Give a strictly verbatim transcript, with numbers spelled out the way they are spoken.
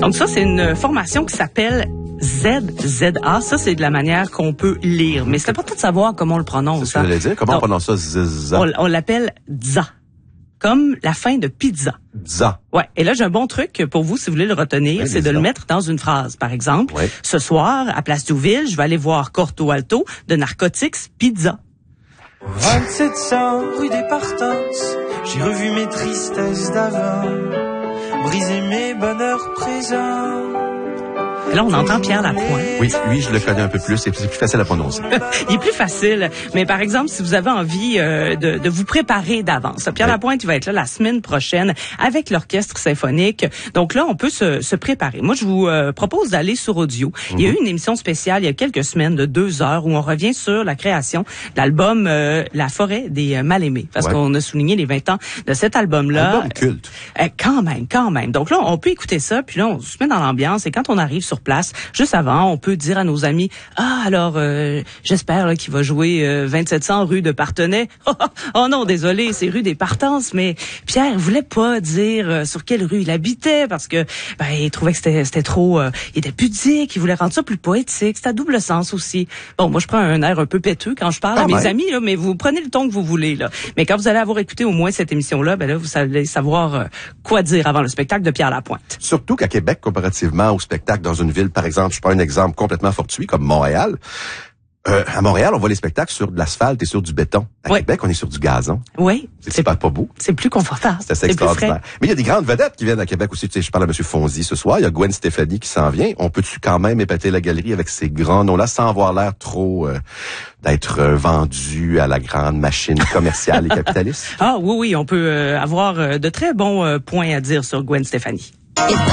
Donc ça, c'est une formation qui s'appelle Z Z A. Ça, c'est de la manière qu'on peut lire. Mais c'est important de savoir comment on le prononce. C'est ce que j'allais dire. Comment Donc, on prononce ça? Z Z A. On, on l'appelle Dza. Comme la fin de pizza. Dza. Ouais. Et là, j'ai un bon truc pour vous, si vous voulez le retenir, oui, c'est de le mettre dans une phrase. Par exemple, oui. Ce soir, à Place Douville, je vais aller voir Corto Alto de Narcotics Pizza. vingt-sept cents rue des Partances, j'ai revu mes tristesses d'avant, brisé mes bonheurs présents. Là, on entend Pierre Lapointe. Oui, lui, je le connais un peu plus. C'est plus facile à prononcer. Il est plus facile. Mais par exemple, si vous avez envie euh, de, de vous préparer d'avance, Pierre oui. Lapointe, il va être là la semaine prochaine avec l'Orchestre symphonique. Donc là, on peut se, se préparer. Moi, je vous euh, propose d'aller sur Audio. Mm-hmm. Il y a eu une émission spéciale il y a quelques semaines de deux heures où on revient sur la création de l'album euh, La forêt des euh, mal-aimés. Parce ouais. qu'on a souligné les vingt ans de cet album-là. Album culte. Euh, quand même, quand même. Donc là, on peut écouter ça, puis là, on se met dans l'ambiance. Et quand on arrive sur place, juste avant, on peut dire à nos amis, ah, alors, euh, j'espère là, qu'il va jouer euh, vingt-sept cents rue de Parthenay. Oh non, désolé, c'est rue des Partances, mais Pierre voulait pas dire euh, sur quelle rue il habitait parce que ben, il trouvait que c'était, c'était trop, euh, il était pudique, il voulait rendre ça plus poétique, c'était à double sens aussi. Bon, moi, je prends un air un peu péteux quand je parle ah, à mes ouais. amis, là, mais vous prenez le ton que vous voulez. Là. Mais quand vous allez avoir écouté au moins cette émission-là, ben là, vous allez savoir euh, quoi dire avant le spectacle de Pierre Lapointe. Surtout qu'à Québec, comparativement au spectacle dans une ville, par exemple, je prends un exemple complètement fortuit comme Montréal. Euh, à Montréal, on voit les spectacles sur de l'asphalte et sur du béton. À oui. Québec, on est sur du gazon. Oui. C'est, c'est pas, pas beau. C'est plus confortable. C'est assez extraordinaire. Mais il y a des grandes vedettes qui viennent à Québec aussi. Tu sais, je parle à M. Fonzi ce soir. Il y a Gwen Stefani qui s'en vient. On peut-tu quand même épater la galerie avec ces grands noms-là sans avoir l'air trop euh, d'être euh, vendu à la grande machine commerciale et capitaliste? Ah oui, oui. On peut euh, avoir euh, de très bons euh, points à dire sur Gwen Stefani.